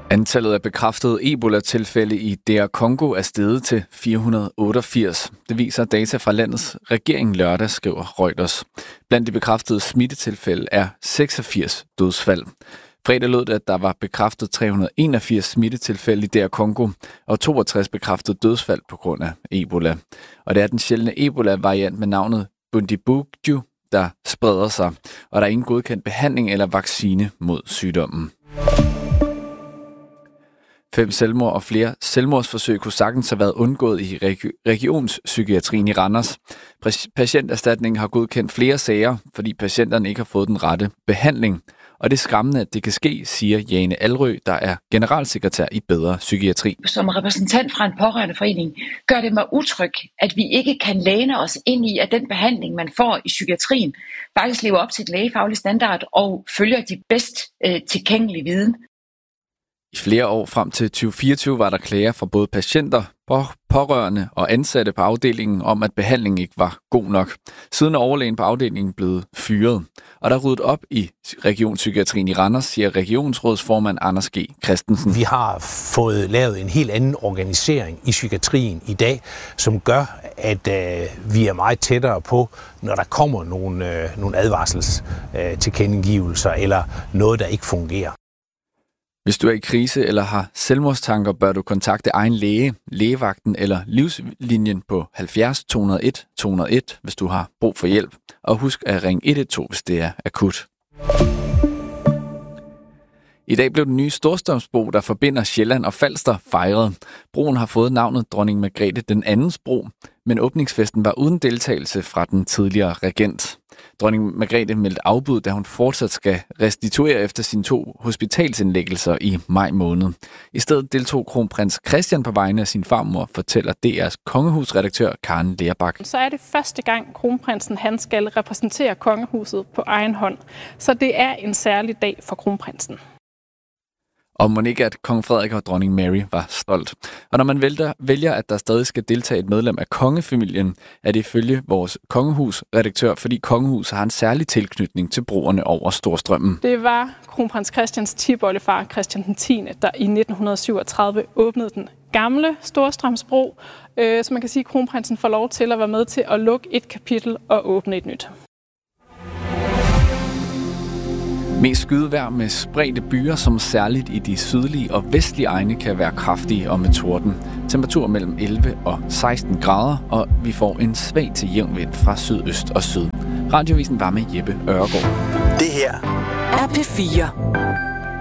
Antallet af bekræftede Ebola-tilfælde i DR Congo er steget til 488. Det viser data fra landets regering lørdag, skriver Reuters. Blandt de bekræftede smittetilfælde er 86 dødsfald. Fredag lød det, at der var bekræftet 381 smittetilfælde i DR Congo og 62 bekræftede dødsfald på grund af Ebola. Og det er den sjældne Ebola-variant med navnet Bundibugyo, der spreder sig, og der er ingen godkendt behandling eller vaccine mod sygdommen. 5 selvmord og flere selvmordsforsøg kunne sagtens have været undgået i regionspsykiatrien i Randers. Patienterstatningen har godkendt flere sager, fordi patienterne ikke har fået den rette behandling. Og det er skræmmende, at det kan ske, siger Jane Alrø, der er generalsekretær i Bedre Psykiatri. Som repræsentant fra en pårørendeforening gør det mig utryg, at vi ikke kan læne os ind i, at den behandling, man får i psykiatrien, faktisk lever op til et lægefaglig standard og følger de bedst tilgængelige viden. I flere år frem til 2024 var der klager fra både patienter, pårørende og ansatte på afdelingen om, at behandlingen ikke var god nok. Siden er overlægen på afdelingen blevet fyret. Og der er ryddet op i regionspsykiatrien i Randers, siger regionsrådsformand Anders G. Christensen. Vi har fået lavet en helt anden organisering i psykiatrien i dag, som gør, at vi er meget tættere på, når der kommer nogle advarselstilkendegivelser eller noget, der ikke fungerer. Hvis du er i krise eller har selvmordstanker, bør du kontakte egen læge, lægevagten eller livslinjen på 70 201 201, hvis du har brug for hjælp. Og husk at ringe 112, hvis det er akut. I dag blev den nye Storstrømsbro, der forbinder Sjælland og Falster, fejret. Broen har fået navnet Dronning Margrethe den andens bro, men åbningsfesten var uden deltagelse fra den tidligere regent. Dronning Margrethe meldte afbud, da hun fortsat skal restituere efter sine 2 hospitalsindlæggelser i maj måned. I stedet deltog kronprins Christian på vegne af sin farmor, fortæller DR's kongehusredaktør Karen Lerbak. Så er det første gang kronprinsen han skal repræsentere kongehuset på egen hånd. Så det er en særlig dag for kronprinsen. Og må ikke, at kong Frederik og dronning Mary var stolt. Og når man vælger, at der stadig skal deltage et medlem af kongefamilien, er det ifølge vores kongehusredaktør, fordi kongehuset har en særlig tilknytning til broerne over Storstrømmen. Det var kronprins Christians tipoldefar Christian 10., der i 1937 åbnede den gamle Storstrømsbro, så man kan sige, at kronprinsen får lov til at være med til at lukke et kapitel og åbne et nyt. Mest skydevejr med spredte byer, som særligt i de sydlige og vestlige egne kan være kraftige og med torden. Temperatur mellem 11 og 16 grader, og vi får en svag til jævn vind fra sydøst og syd. Radioavisen var med Jeppe Øregård. Det her er P4.